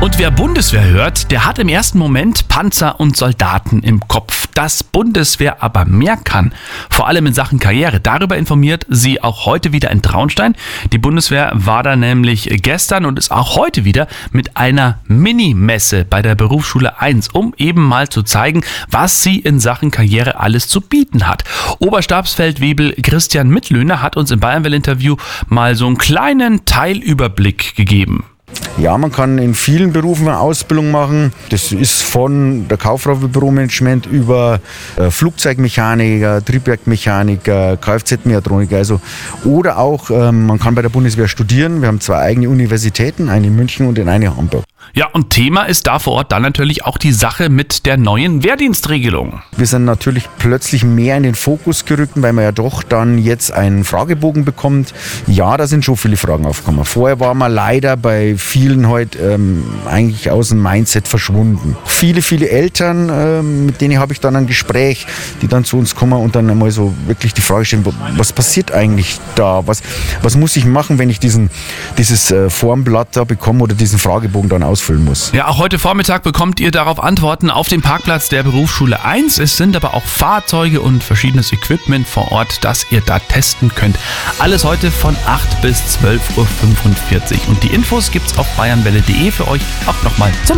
Und wer Bundeswehr hört, der hat im ersten Moment Panzer und Soldaten im Kopf. Dass Bundeswehr aber mehr kann, vor allem in Sachen Karriere, darüber informiert sie auch heute wieder in Traunstein. Die Bundeswehr war da nämlich gestern und ist auch heute wieder mit einer Minimesse bei der Berufsschule 1, um eben mal zu zeigen, was sie in Sachen Karriere alles zu bieten hat. Oberstabsfeldwebel Christian Mittlöhner hat uns im Bayernwelle-Interview mal so einen kleinen Teilüberblick gegeben. Ja, man kann in vielen Berufen eine Ausbildung machen. Das ist von der Kauffrau für Büromanagement über Flugzeugmechaniker, Triebwerkmechaniker, Kfz-Mechatroniker. Oder auch, man kann bei der Bundeswehr studieren. Wir haben 2 eigene Universitäten, eine in München und eine in Hamburg. Ja, und Thema ist da vor Ort dann natürlich auch die Sache mit der neuen Wehrdienstregelung. Wir sind natürlich plötzlich mehr in den Fokus gerückt, weil man ja doch dann jetzt einen Fragebogen bekommt. Ja, da sind schon viele Fragen aufgekommen. Vorher war man leider bei vielen heute eigentlich aus dem Mindset verschwunden. Viele Eltern, mit denen habe ich dann ein Gespräch, die dann zu uns kommen und dann einmal so wirklich die Frage stellen, was passiert eigentlich da? Was muss ich machen, wenn ich dieses Formblatt da bekomme oder diesen Fragebogen dann ausfüllen muss? Ja, auch heute Vormittag bekommt ihr darauf Antworten auf dem Parkplatz der Berufsschule 1. Es sind aber auch Fahrzeuge und verschiedenes Equipment vor Ort, das ihr da testen könnt. Alles heute von 8 bis 12.45 Uhr. Und die Infos gibt's auf bayernwelle.de für euch auch nochmal zum